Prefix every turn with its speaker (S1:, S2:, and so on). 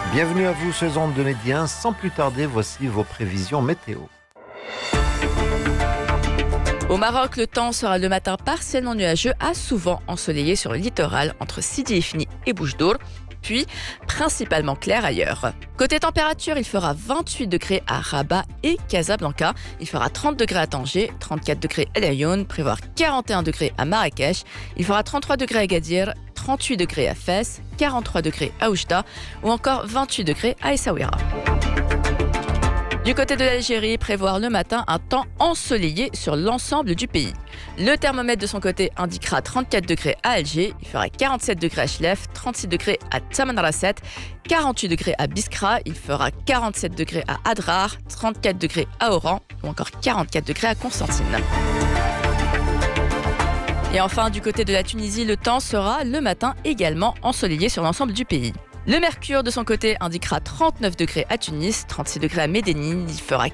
S1: Bienvenue à vous sur les ondes de Média 1. Sans plus tarder, voici vos prévisions météo.
S2: Au Maroc, le temps sera le matin partiellement nuageux à souvent ensoleillé sur le littoral entre Sidi Ifni et Bouche d'Or, puis principalement clair ailleurs. Côté température, il fera 28 degrés à Rabat et Casablanca, il fera 30 degrés à Tanger, 34 degrés à El Ayoun, prévoir 41 degrés à Marrakech, il fera 33 degrés à Agadir, 38 degrés à Fès, 43 degrés à Oujda ou encore 28 degrés à Essaouira. Du côté de l'Algérie, prévoir le matin un temps ensoleillé sur l'ensemble du pays. Le thermomètre de son côté indiquera 34 degrés à Alger, il fera 47 degrés à Chlef, 36 degrés à Tamanrasset, 48 degrés à Biskra, il fera 47 degrés à Adrar, 34 degrés à Oran ou encore 44 degrés à Constantine. Et enfin, du côté de la Tunisie, le temps sera le matin également ensoleillé sur l'ensemble du pays. Le mercure de son côté indiquera 39 degrés à Tunis, 36 degrés à Médénine, il fera